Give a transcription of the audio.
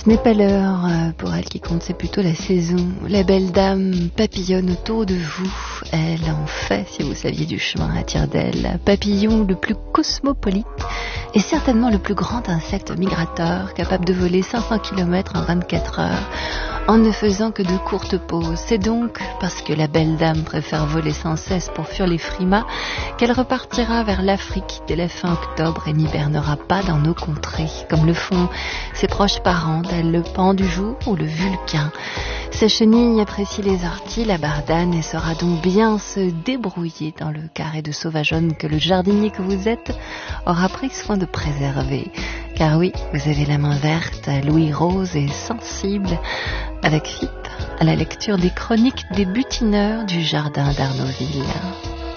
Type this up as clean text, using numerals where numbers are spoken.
Ce n'est pas l'heure, pour elle qui compte, c'est plutôt la saison. La belle dame papillonne autour de vous. Elle en fait, si vous saviez du chemin, attire d'elle. Papillon le plus cosmopolite et certainement le plus grand insecte migrateur, capable de voler 500 km en 24 heures en ne faisant que de courtes pauses. C'est donc parce que la belle dame préfère voler sans cesse pour fuir les frimas qu'elle repartira vers l'Afrique dès la fin octobre et n'hibernera pas dans nos contrées, comme le font ses proches parents, tel le pan du jour ou le vulcain. Sa chenille apprécie les orties, la bardane, et saura donc bien se débrouiller dans le carré de sauvageonne que le jardinier que vous êtes aura pris soin de préserver. Car oui, vous avez la main verte, l'ouïe rose et sensible, avec FIP, à la lecture des chroniques des butineurs du jardin d'Arnaudville.